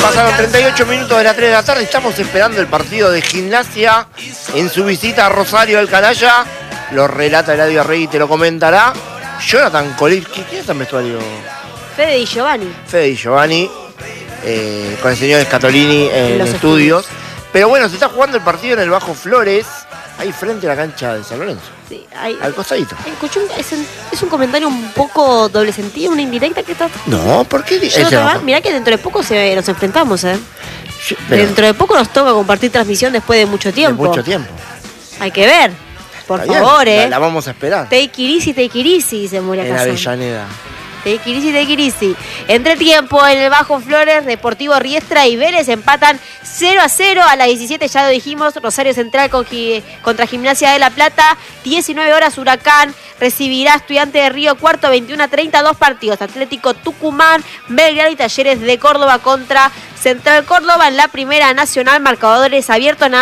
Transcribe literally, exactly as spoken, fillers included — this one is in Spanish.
Pasaron treinta y ocho minutos de las tres de la tarde. Estamos esperando el partido de Gimnasia en su visita a Rosario del Canalla. Lo relata Eladio Arregui, te lo comentará Jonathan Colín. ¿Quién está en vestuario? Fede Di Giovanni. Fede Di Giovanni, eh, con el señor Scatolini en, En los estudios. Pero bueno, se está jugando el partido en el Bajo Flores, ahí frente a la cancha de San Lorenzo. Sí, hay, al costadito. Escuché un, es, un, es un comentario un poco doble sentido, una indirecta que está. No, ¿por qué? Yo no te va, mirá que dentro de poco se, nos enfrentamos, ¿eh? Yo, pero, dentro de poco nos toca compartir transmisión después de mucho tiempo. De mucho tiempo. Hay que ver. Por Está favor, bien, ¿eh? La, la vamos a esperar. Take it easy, take it easy, dice Moria En Casán. Avellaneda. Take it easy, take it easy. Entre tiempo, en el Bajo Flores, Deportivo Riestra y Vélez empatan cero a cero. A las diecisiete, ya lo dijimos, Rosario Central con, contra Gimnasia de La Plata. diecinueve horas, Huracán recibirá Estudiante de Río Cuarto, veintiuno a treinta, dos partidos. Atlético Tucumán, Belgrano y Talleres de Córdoba contra Central Córdoba. En la Primera Nacional, marcadores abiertos.